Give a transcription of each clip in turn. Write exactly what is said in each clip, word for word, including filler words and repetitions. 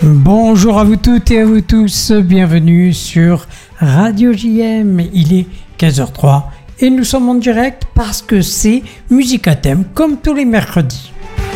Bonjour à vous toutes et à vous tous, bienvenue sur Radio J M, il est quinze heures trois et nous sommes en direct parce que c'est Musique à thème comme tous les mercredis.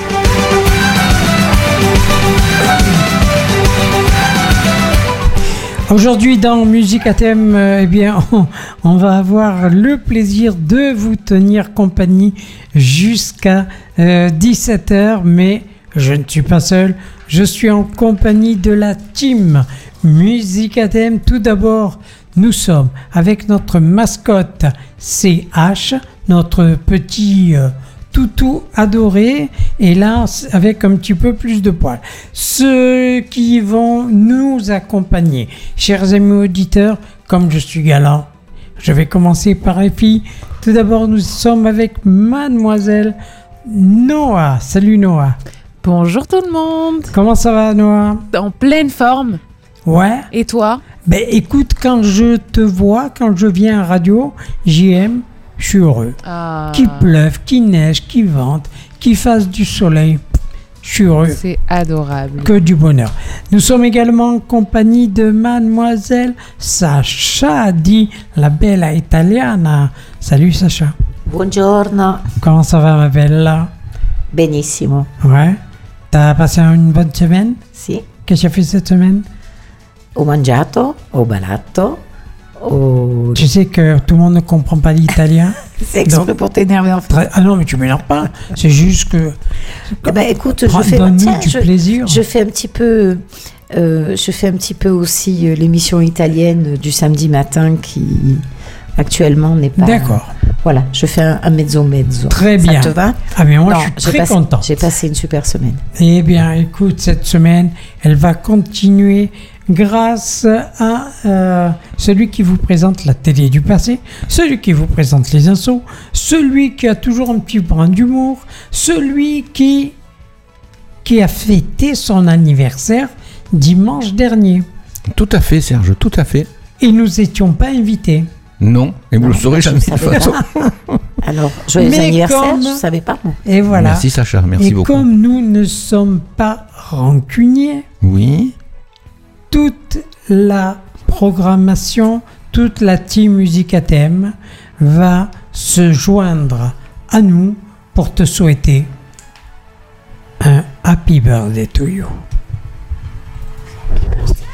Aujourd'hui dans Musique à thème, eh bien, on, on va avoir le plaisir de vous tenir compagnie jusqu'à euh, dix-sept heures, mais je ne suis pas seul, je suis en compagnie de la team Musique à thème. Tout d'abord, nous sommes avec notre mascotte C H, notre petit euh, toutou adoré, et là avec un petit peu plus de poils. Ceux qui vont nous accompagner, chers amis auditeurs, comme je suis galant, je vais commencer par les filles. Tout d'abord, nous sommes avec mademoiselle Noah. Salut Noah. Bonjour tout le monde. Comment ça va Noah? En pleine forme. Ouais. Et toi? Ben écoute, quand je te vois, quand je viens à Radio J M, je suis heureux. Ah. Qu'il pleuve, qu'il neige, qu'il vente, qu'il fasse du soleil, je suis heureux. C'est adorable. Que du bonheur. Nous sommes également en compagnie de mademoiselle Sacha, dit la bella italiana. Salut Sacha. Buongiorno. Comment ça va ma bella? Benissimo. Ouais. T'as passé une bonne semaine? Sì. Qu'est-ce que tu as fait cette semaine? Ho mangiato, ho ballato, ho... Tu sais que tout le monde ne comprend pas l'italien. C'est exprès Donc, pour t'énerver en fait. Très... Ah non, mais tu m'énerves pas. C'est juste que... Eh ben, écoute, Prends- je fais, donne-nous tiens, du je, plaisir. je fais un petit peu... euh, je fais un petit peu aussi euh, l'émission italienne du samedi matin qui actuellement n'est pas... D'accord. Voilà, je fais un, un mezzo-mezzo. Très Ça bien. te va? Ah mais moi Non, je suis j'ai très passé- content. J'ai passé une super semaine. Eh bien, écoute, cette semaine, elle va continuer grâce à euh, celui qui vous présente la télé du passé, celui qui vous présente les infos, celui qui a toujours un petit brin d'humour, celui qui, qui a fêté son anniversaire dimanche dernier. Tout à fait, Serge, tout à fait. Et nous n'étions pas invités. Non, et vous Non, le saurez je jamais de ne toute savais façon. pas. Alors, joyeux Mais anniversaire, comme- je ne savais pas moi. Et voilà. Merci Sacha, merci Et beaucoup. comme nous ne sommes pas rancuniers, Oui, toute la programmation, toute la team Musique à thème va se joindre à nous pour te souhaiter un happy birthday to you.